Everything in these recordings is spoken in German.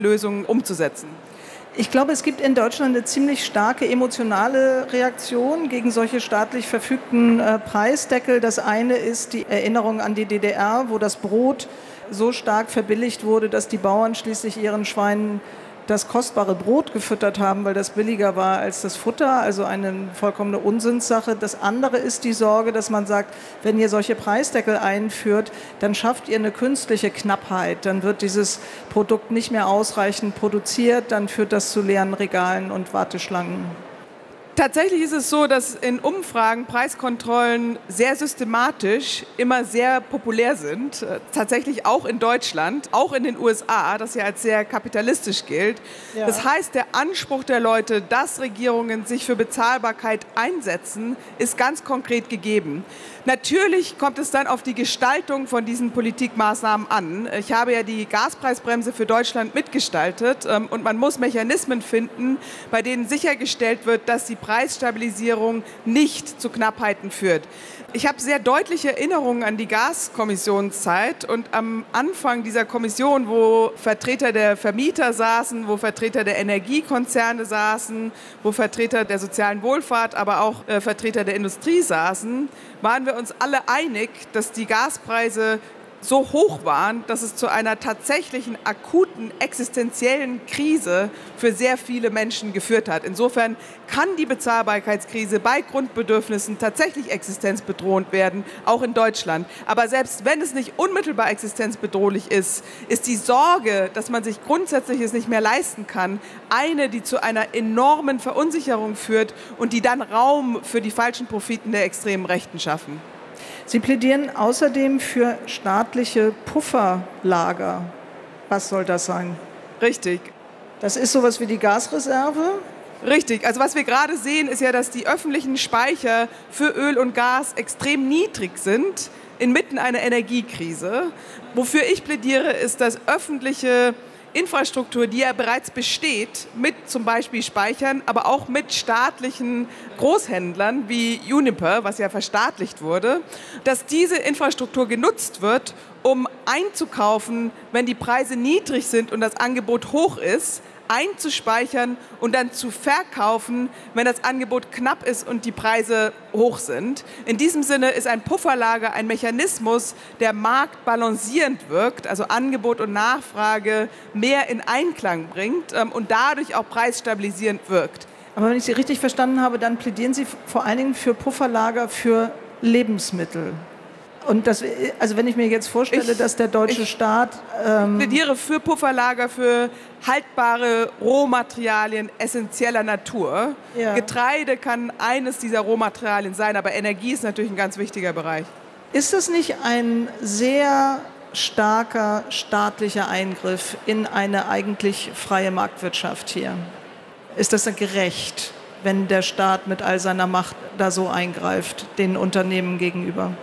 Lösungen umzusetzen. Ich glaube, es gibt in Deutschland eine ziemlich starke emotionale Reaktion gegen solche staatlich verfügten Preisdeckel. Das eine ist die Erinnerung an die DDR, wo das Brot so stark verbilligt wurde, dass die Bauern schließlich ihren Schweinen das kostbare Brot gefüttert haben, weil das billiger war als das Futter, also eine vollkommene Unsinnssache. Das andere ist die Sorge, dass man sagt, wenn ihr solche Preisdeckel einführt, dann schafft ihr eine künstliche Knappheit, dann wird dieses Produkt nicht mehr ausreichend produziert, dann führt das zu leeren Regalen und Warteschlangen. Tatsächlich ist es so, dass in Umfragen Preiskontrollen sehr systematisch immer sehr populär sind. Tatsächlich auch in Deutschland, auch in den USA, das ja als sehr kapitalistisch gilt. Ja. Das heißt, der Anspruch der Leute, dass Regierungen sich für Bezahlbarkeit einsetzen, ist ganz konkret gegeben. Natürlich kommt es dann auf die Gestaltung von diesen Politikmaßnahmen an. Ich habe ja die Gaspreisbremse für Deutschland mitgestaltet und man muss Mechanismen finden, bei denen sichergestellt wird, dass die Preisstabilisierung nicht zu Knappheiten führt. Ich habe sehr deutliche Erinnerungen an die Gaskommissionszeit und am Anfang dieser Kommission, wo Vertreter der Vermieter saßen, wo Vertreter der Energiekonzerne saßen, wo Vertreter der sozialen Wohlfahrt, aber auch Vertreter der Industrie saßen, waren wir uns alle einig, dass die Gaspreise so hoch waren, dass es zu einer tatsächlichen akuten existenziellen Krise für sehr viele Menschen geführt hat. Insofern kann die Bezahlbarkeitskrise bei Grundbedürfnissen tatsächlich existenzbedrohend werden, auch in Deutschland. Aber selbst wenn es nicht unmittelbar existenzbedrohlich ist, ist die Sorge, dass man sich Grundsätzliches nicht mehr leisten kann, eine, die zu einer enormen Verunsicherung führt und die dann Raum für die falschen Profiten der extremen Rechten schaffen. Sie plädieren außerdem für staatliche Pufferlager. Was soll das sein? Richtig. Das ist sowas wie die Gasreserve? Richtig. Also was wir gerade sehen, ist ja, dass die öffentlichen Speicher für Öl und Gas extrem niedrig sind, inmitten einer Energiekrise. Wofür ich plädiere, ist, dass öffentliche Infrastruktur, die ja bereits besteht, mit zum Beispiel Speichern, aber auch mit staatlichen Großhändlern wie Uniper, was ja verstaatlicht wurde, dass diese Infrastruktur genutzt wird, um einzukaufen, wenn die Preise niedrig sind und das Angebot hoch ist, einzuspeichern und dann zu verkaufen, wenn das Angebot knapp ist und die Preise hoch sind. In diesem Sinne ist ein Pufferlager ein Mechanismus, der marktbalancierend wirkt, also Angebot und Nachfrage mehr in Einklang bringt und dadurch auch preisstabilisierend wirkt. Aber wenn ich Sie richtig verstanden habe, dann plädieren Sie vor allen Dingen für Pufferlager für Lebensmittel. Und das, also wenn ich mir jetzt vorstelle, dass der deutsche Staat... Ich plädiere für Pufferlager für haltbare Rohmaterialien essentieller Natur. Ja. Getreide kann eines dieser Rohmaterialien sein, aber Energie ist natürlich ein ganz wichtiger Bereich. Ist das nicht ein sehr starker staatlicher Eingriff in eine eigentlich freie Marktwirtschaft hier? Ist das dann gerecht, wenn der Staat mit all seiner Macht da so eingreift, den Unternehmen gegenüber?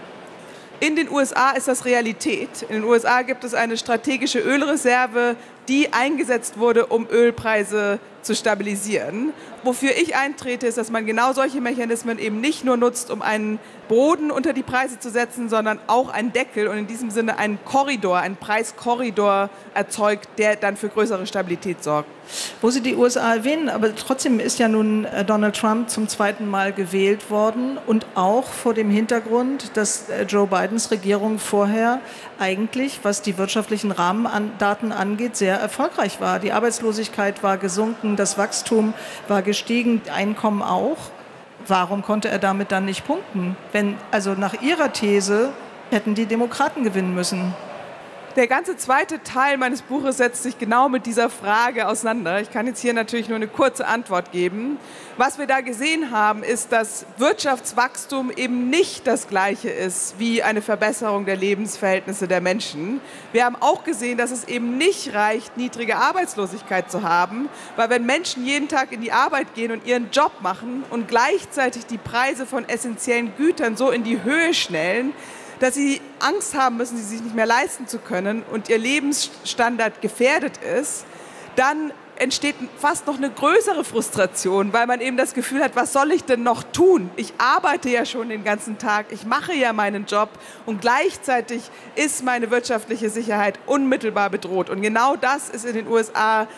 In den USA ist das Realität. In den USA gibt es eine strategische Ölreserve, die eingesetzt wurde, um Ölpreise zu stabilisieren. Wofür ich eintrete, ist, dass man genau solche Mechanismen eben nicht nur nutzt, um einen Boden unter die Preise zu setzen, sondern auch einen Deckel und in diesem Sinne einen Korridor, einen Preiskorridor erzeugt, der dann für größere Stabilität sorgt. Wo Sie die USA erwähnen, aber trotzdem ist ja nun Donald Trump zum zweiten Mal gewählt worden und auch vor dem Hintergrund, dass Joe Bidens Regierung vorher eigentlich, was die wirtschaftlichen Rahmendaten angeht, sehr erfolgreich war. Die Arbeitslosigkeit war gesunken, das Wachstum war gestiegen, Einkommen auch. Warum konnte er damit dann nicht punkten? Also nach Ihrer These hätten die Demokraten gewinnen müssen. Der ganze zweite Teil meines Buches setzt sich genau mit dieser Frage auseinander. Ich kann jetzt hier natürlich nur eine kurze Antwort geben. Was wir da gesehen haben, ist, dass Wirtschaftswachstum eben nicht das Gleiche ist wie eine Verbesserung der Lebensverhältnisse der Menschen. Wir haben auch gesehen, dass es eben nicht reicht, niedrige Arbeitslosigkeit zu haben, weil wenn Menschen jeden Tag in die Arbeit gehen und ihren Job machen und gleichzeitig die Preise von essentiellen Gütern so in die Höhe schnellen, dass sie Angst haben müssen, sie sich nicht mehr leisten zu können und ihr Lebensstandard gefährdet ist, dann entsteht fast noch eine größere Frustration, weil man eben das Gefühl hat, was soll ich denn noch tun? Ich arbeite ja schon den ganzen Tag, ich mache ja meinen Job und gleichzeitig ist meine wirtschaftliche Sicherheit unmittelbar bedroht. Und genau das ist in den USA